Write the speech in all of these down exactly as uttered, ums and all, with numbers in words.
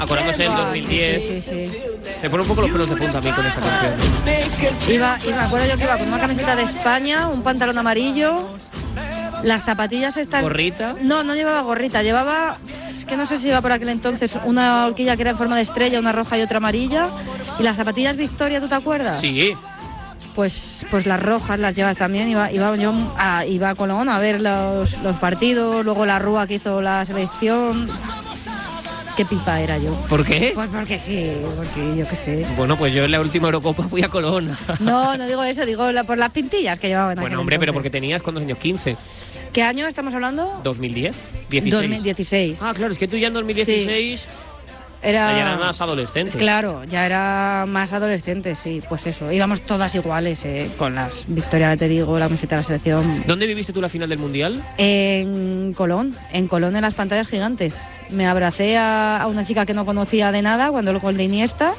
acordándose del dos mil diez. Sí, sí, sí. Me pone un poco los pelos de punta a mí con esta canción. Iba, y me acuerdo yo que iba con una camiseta de España, un pantalón amarillo, las zapatillas estas... ¿Gorrita? No, no llevaba gorrita, llevaba... Es que no sé si iba por aquel entonces una horquilla que era en forma de estrella, una roja y otra amarilla. Y las zapatillas Victoria, ¿tú te acuerdas? Sí. Pues, pues las rojas las llevas también. Iba, iba yo a, iba a Colón a ver los, los partidos, luego la Rúa que hizo la selección. Qué pipa era yo. ¿Por qué? Pues porque sí, porque yo qué sé. Bueno, pues yo en la última Eurocopa fui a Colón. No, no digo eso, digo la, por las pintillas que llevaban. Bueno, hombre, entonces. Pero porque tenías, ¿cuántos años? ¿quince? ¿Qué año estamos hablando? ¿dos mil diez? ¿dieciséis? dos mil dieciséis. Ah, claro, es que tú ya en dos mil dieciséis... Sí. Era... Ya eran más adolescentes. Claro, ya era más adolescente, sí. Pues eso, íbamos todas iguales, eh, con las Victoria, te digo, la camiseta de la selección. ¿Dónde viviste tú la final del Mundial? En Colón, en Colón, en las pantallas gigantes. Me abracé a, a una chica que no conocía de nada cuando el gol de Iniesta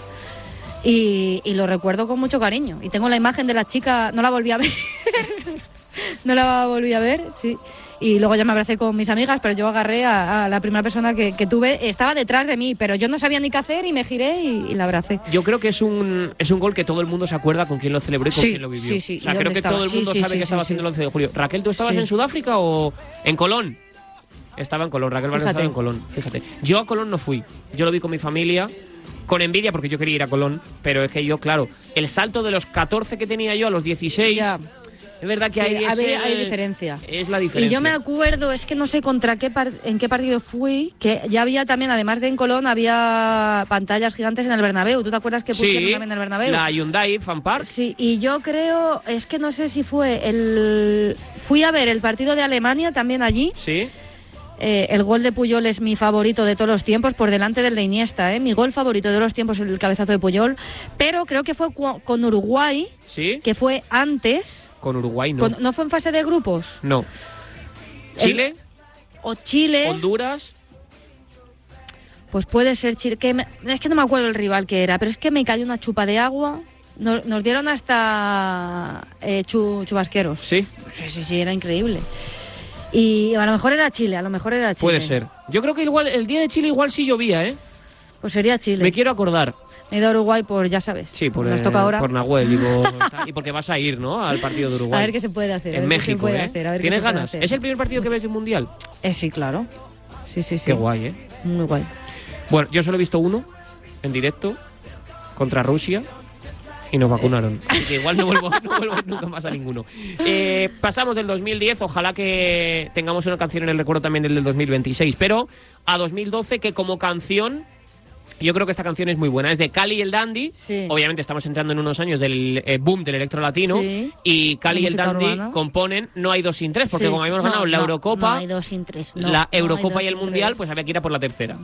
y, y lo recuerdo con mucho cariño. Y tengo la imagen de la chica, no la volví a ver. No la volví a ver, sí. Y luego ya me abracé con mis amigas, pero yo agarré a, a la primera persona que, que tuve, estaba detrás de mí, pero yo no sabía ni qué hacer y me giré y, y la abracé. Yo creo que es un es un gol que todo el mundo se acuerda con quién lo celebró y con sí, quién lo vivió. Sí, sí. O sea, creo que estaba? todo el mundo sí, sabe sí, que sí, estaba sí, haciendo sí. el once de julio. Raquel, ¿tú estabas sí. en Sudáfrica o en Colón? Estaba en Colón, Raquel Barrio estaba en Colón, fíjate. Yo a Colón no fui, yo lo vi con mi familia, con envidia porque yo quería ir a Colón, pero es que yo, claro, el salto de los catorce que tenía yo a los dieciséis... Ya. Es verdad que sí, hay, hay, el, hay diferencia. Es la diferencia. Y yo me acuerdo, es que no sé contra qué par, en qué partido fui, que ya había también, además de en Colón, había pantallas gigantes en el Bernabéu. ¿Tú te acuerdas que pusieron sí, también en el Bernabéu? La Hyundai Fan Park. Sí, y yo creo, es que no sé si fue el... Fui a ver el partido de Alemania también allí. Sí. Eh, el gol de Puyol es mi favorito de todos los tiempos, por delante del de Iniesta, ¿eh? Mi gol favorito de los tiempos es el cabezazo de Puyol, pero creo que fue con Uruguay, ¿sí? Que fue antes. Con Uruguay no. Con, ¿No fue en fase de grupos? No. ¿Chile? El, ¿O Chile? ¿Honduras? Pues puede ser Chile. Que me, es que no me acuerdo el rival que era, pero es que me cayó una chupa de agua. Nos, nos dieron hasta eh, chu, chubasqueros. ¿Sí? Sí, sí, sí, era increíble. Y a lo mejor era Chile, a lo mejor era Chile. Puede ser. Yo creo que igual el día de Chile igual sí llovía, ¿eh? Pues sería Chile. Me quiero acordar. Me he ido a Uruguay por, ya sabes. Sí, por, nos eh, toca ahora. por Nahuel y, por, y porque vas a ir, ¿no? Al partido de Uruguay. A ver qué se puede hacer. En México, puede ¿eh? hacer, a ver ¿Tienes qué se ganas? puede hacer. ¿Es el primer partido que ves de un mundial? Eh, sí, claro. Sí, sí, sí. Qué guay, ¿eh? Muy guay. Bueno, yo solo he visto uno en directo contra Rusia. Y nos vacunaron. Así que igual no vuelvo, no vuelvo nunca más a ninguno. Eh, pasamos del dos mil diez. Ojalá que tengamos una canción en el recuerdo también del dos mil veintiséis. Pero a dos mil doce, que como canción, yo creo que esta canción es muy buena. Es de Cali y el Dandy. Sí. Obviamente estamos entrando en unos años del eh, boom del electro latino. Sí. Y Cali y el Dandy urbana. componen No hay dos sin tres. Porque sí, como habíamos no, ganado la no, Eurocopa, no hay dos sin tres. No, la no Eurocopa hay y el dos sin Mundial, tres. pues había que ir a por la tercera.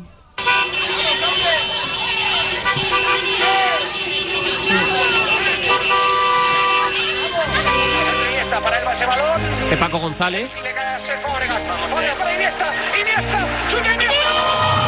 Para el ese balón. De Paco González. Y le cae a Fábregas. Fábregas para Iniesta. Iniesta. ¡Chuta Iniesta!